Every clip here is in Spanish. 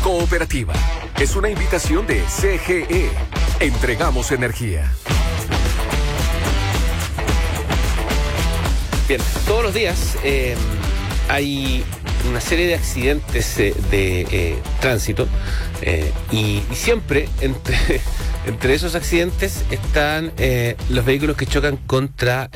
cooperativa. Es una invitación de CGE. Entregamos energía. Bien, todos los días hay una serie de accidentes de tránsito y siempre entre esos accidentes están los vehículos que chocan contra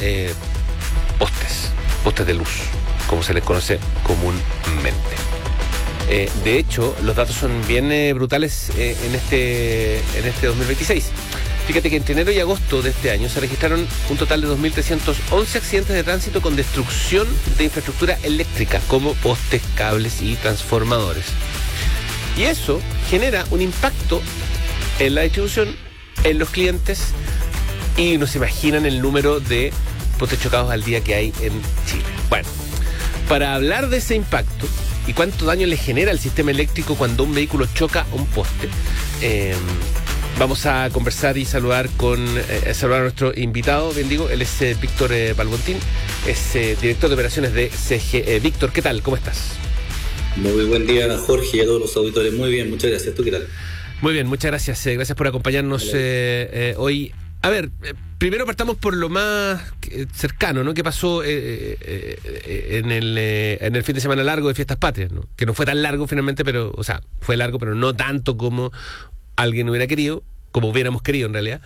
postes de luz, como se les conoce comúnmente. De hecho, los datos son bien brutales en este 2026. Fíjate que entre enero y agosto de este año se registraron un total de 2.311 accidentes de tránsito con destrucción de infraestructura eléctrica, como postes, cables y transformadores. Y eso genera un impacto en la distribución, en los clientes, y no se imaginan el número de postes chocados al día que hay en Chile. Bueno, para hablar de ese impacto y cuánto daño le genera al sistema eléctrico cuando un vehículo choca un poste, vamos a conversar y saludar a nuestro invitado, bien digo. Él es Víctor Balbontín, es director de operaciones de CGE. Víctor, ¿qué tal? ¿Cómo estás? Muy buen día, Jorge, y a todos los auditores. Muy bien, muchas gracias. ¿Tú qué tal? Muy bien, muchas gracias. Gracias por acompañarnos hoy. A ver, primero partamos por lo más cercano, ¿no? ¿Qué pasó en el fin de semana largo de Fiestas Patrias, ¿no? Que no fue tan largo finalmente, pero, o sea, fue largo, pero no tanto como alguien hubiera querido, como hubiéramos querido en realidad.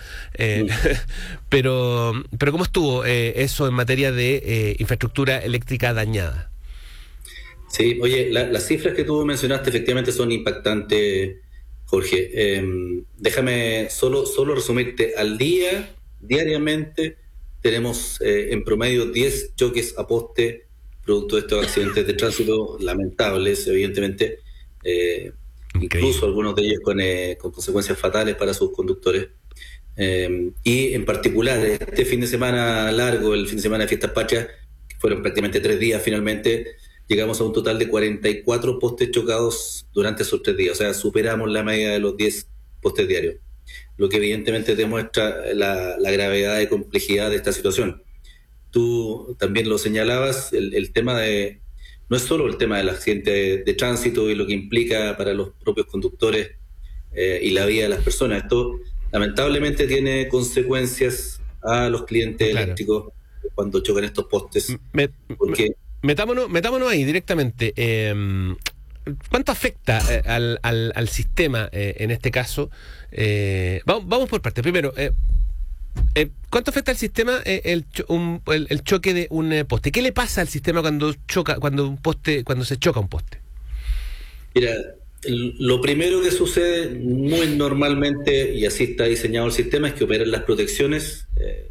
Pero ¿cómo estuvo eso en materia de infraestructura eléctrica dañada? Sí, oye, las cifras que tú mencionaste efectivamente son impactantes, Jorge. Déjame solo resumirte. Diariamente, tenemos en promedio 10 choques a poste producto de estos accidentes de tránsito lamentables, evidentemente. Incluso algunos de ellos con consecuencias fatales para sus conductores. Y en particular, este fin de semana largo, el fin de semana de Fiestas Patrias, que fueron prácticamente 3 días finalmente, llegamos a un total de 44 postes chocados durante esos 3 días. O sea, superamos la media de los 10 postes diarios, lo que evidentemente demuestra la gravedad y complejidad de esta situación. Tú también lo señalabas, el tema de... No es solo el tema del accidente de tránsito y lo que implica para los propios conductores y la vida de las personas. Esto lamentablemente tiene consecuencias a los clientes eléctricos cuando chocan estos postes. Metámonos ahí directamente. ¿Cuánto afecta al sistema en este caso? Vamos por partes. Primero, ¿cuánto afecta al sistema el choque de un poste? ¿Qué le pasa al sistema cuando se choca un poste? Mira, lo primero que sucede muy normalmente, y así está diseñado el sistema, es que operen las protecciones.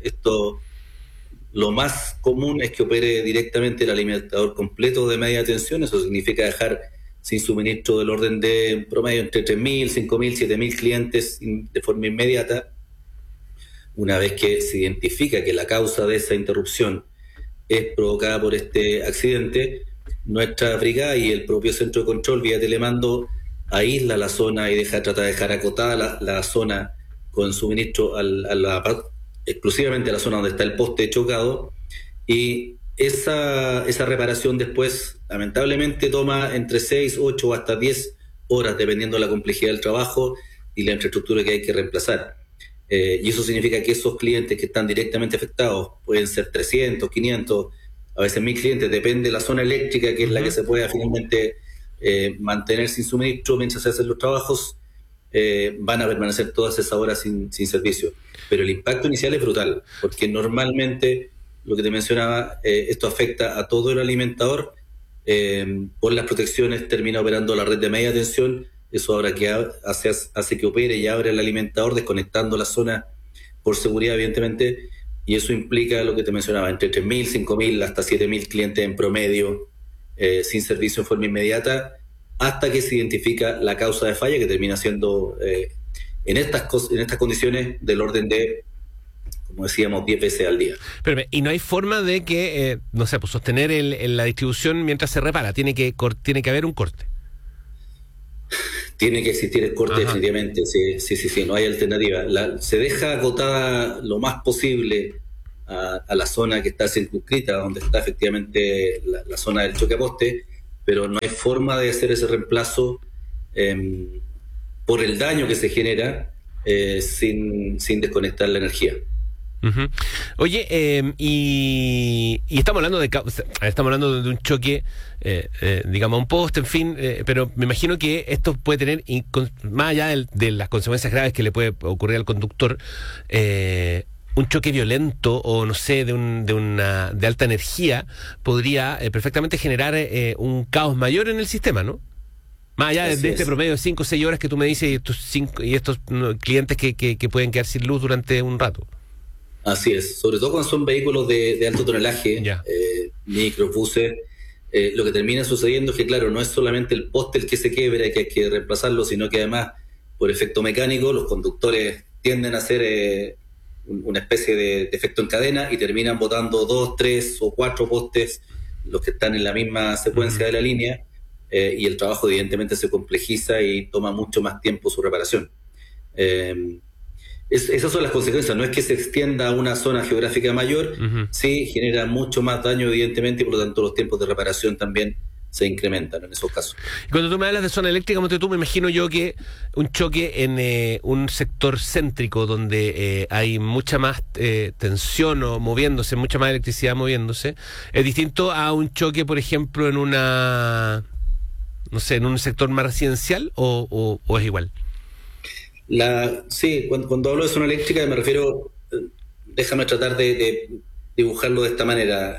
Lo más común es que opere directamente el alimentador completo de media tensión. Eso significa dejar sin suministro del orden de promedio entre 3.000, 5.000, 7.000 clientes de forma inmediata. Una vez que se identifica que la causa de esa interrupción es provocada por este accidente, nuestra brigada y el propio centro de control vía telemando aísla la zona y trata de dejar acotada la zona con suministro exclusivamente a la zona donde está el poste chocado, y esa reparación después lamentablemente toma entre 6, 8 o hasta 10 horas dependiendo de la complejidad del trabajo y la infraestructura que hay que reemplazar. Y eso significa que esos clientes que están directamente afectados pueden ser 300, 500, a veces 1.000 clientes, depende de la zona eléctrica, que es la que se pueda finalmente mantener sin suministro mientras se hacen los trabajos. Van a permanecer todas esas horas sin servicio. Pero el impacto inicial es brutal, porque normalmente, lo que te mencionaba, esto afecta a todo el alimentador. Por las protecciones termina operando la red de media tensión. Eso ahora que hace que opere y abre el alimentador, desconectando la zona por seguridad, evidentemente, y eso implica lo que te mencionaba, entre 3.000, 5.000 hasta 7.000 clientes en promedio sin servicio en forma inmediata, hasta que se identifica la causa de falla, que termina siendo en estas condiciones del orden de, como decíamos, 10 veces al día. Pero, y no hay forma de que, no sé, pues sostener la distribución mientras se repara, tiene que haber un corte. Tiene que existir el corte. Ajá. Definitivamente, sí, no hay alternativa. Se deja agotada lo más posible a la zona que está circunscrita, donde está efectivamente la zona del choque a poste, pero no hay forma de hacer ese reemplazo por el daño que se genera sin desconectar la energía. Uh-huh. Oye, y estamos hablando de un choque, digamos, a un poste, en fin, pero me imagino que esto puede tener, más allá de las consecuencias graves que le puede ocurrir al conductor, un choque violento o no sé, de alta energía podría perfectamente generar un caos mayor en el sistema, ¿no? Más allá de este promedio de 5 o 6 horas que tú me dices y estos clientes que pueden quedar sin luz durante un rato. Así es, sobre todo cuando son vehículos de alto tonelaje, microbuses, lo que termina sucediendo es que, claro, no es solamente el poste el que se quiebra y que hay que reemplazarlo, sino que además, por efecto mecánico, los conductores tienden a hacer una especie de efecto en cadena y terminan botando 2, 3 o 4 postes, los que están en la misma secuencia de la línea, y el trabajo evidentemente se complejiza y toma mucho más tiempo su reparación. Esas son las consecuencias, no es que se extienda a una zona geográfica mayor, sí genera mucho más daño evidentemente y por lo tanto los tiempos de reparación también se incrementan en esos casos. Y cuando tú me hablas de zona eléctrica, tú me imagino yo que un choque en un sector céntrico donde hay mucha más tensión o moviéndose, mucha más electricidad moviéndose, es distinto a un choque, por ejemplo, en en un sector más residencial o es igual. Sí, cuando hablo de zona eléctrica me refiero, déjame tratar de dibujarlo de esta manera,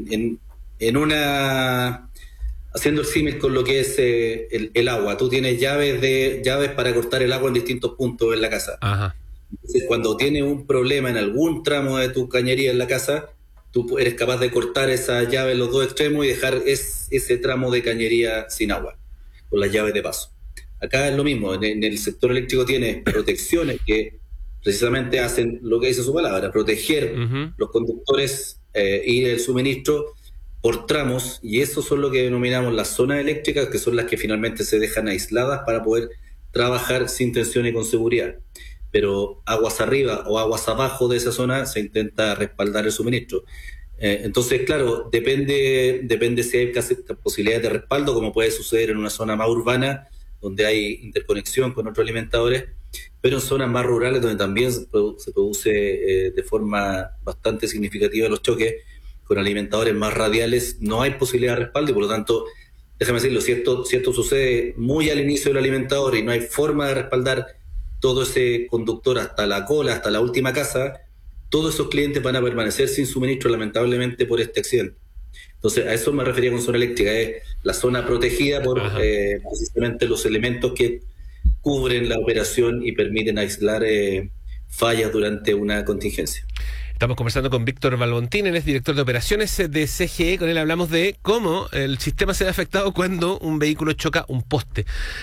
haciendo el símil con lo que es el agua. Tú tienes llaves para cortar el agua en distintos puntos en la casa. Ajá. Entonces, cuando tienes un problema en algún tramo de tu cañería en la casa, tú eres capaz de cortar esa llave en los dos extremos y dejar ese tramo de cañería sin agua, con las llaves de paso. Acá es lo mismo, en el sector eléctrico tienes protecciones que precisamente hacen lo que dice su palabra, proteger los conductores y el suministro por tramos, y eso son lo que denominamos las zonas eléctricas, que son las que finalmente se dejan aisladas para poder trabajar sin tensión y con seguridad. Pero aguas arriba o aguas abajo de esa zona se intenta respaldar el suministro. Entonces, claro, depende si hay posibilidades de respaldo, como puede suceder en una zona más urbana, donde hay interconexión con otros alimentadores, pero en zonas más rurales donde también se produce de forma bastante significativa los choques con alimentadores más radiales, no hay posibilidad de respaldo y por lo tanto, déjame decirlo, si esto sucede muy al inicio del alimentador y no hay forma de respaldar todo ese conductor hasta la cola, hasta la última casa, todos esos clientes van a permanecer sin suministro lamentablemente por este accidente. Entonces, a eso me refería con zona eléctrica, es la zona protegida por precisamente los elementos que cubren la operación y permiten aislar fallas durante una contingencia. Estamos conversando con Víctor Valbontín, él es director de operaciones de CGE. Con él hablamos de cómo el sistema se ve afectado cuando un vehículo choca un poste,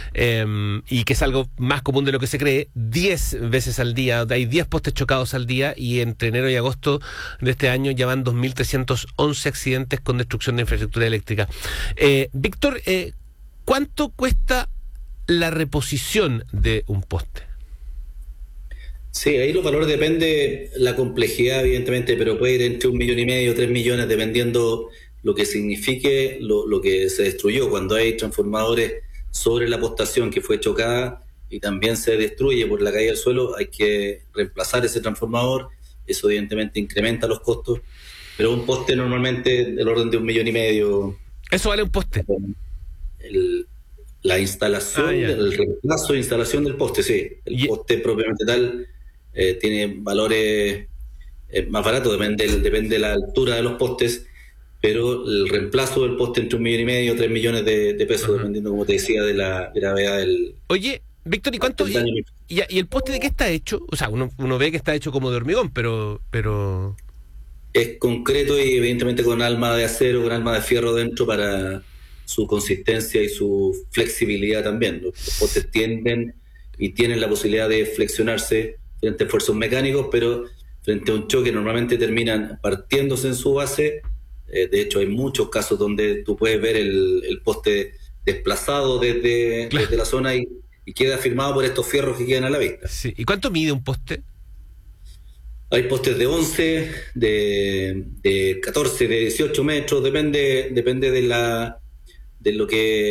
y que es algo más común de lo que se cree. 10 veces al día, hay 10 postes chocados al día, y entre enero y agosto de este año ya van 2.311 accidentes con destrucción de infraestructura eléctrica. Víctor, ¿cuánto cuesta la reposición de un poste? Sí, ahí los valores depende la complejidad, evidentemente, pero puede ir entre 1,5 millones, 3 millones, dependiendo lo que signifique lo que se destruyó. Cuando hay transformadores sobre la postación que fue chocada y también se destruye por la caída del suelo, hay que reemplazar ese transformador. Eso evidentemente incrementa los costos, pero un poste normalmente del orden de 1,5 millones. ¿Eso vale un poste? La instalación, el reemplazo de instalación del poste, sí. El poste propiamente tal tiene valores más baratos, depende de la altura de los postes, pero el reemplazo del poste entre 1,5 millones, 3 millones de pesos, dependiendo, como te decía, de la gravedad del... Oye, Víctor, ¿y cuánto? ¿Y el poste de qué está hecho? O sea, uno ve que está hecho como de hormigón, pero... Es concreto y evidentemente con alma de acero, con alma de fierro dentro para su consistencia y su flexibilidad también. Los postes tienden y tienen la posibilidad de flexionarse frente a esfuerzos mecánicos, pero frente a un choque normalmente terminan partiéndose en su base. De hecho, hay muchos casos donde tú puedes ver el poste desplazado desde la zona y queda firmado por estos fierros que quedan a la vista. Sí. ¿Y cuánto mide un poste? Hay postes de 11, de 14, de 18 metros, depende de lo que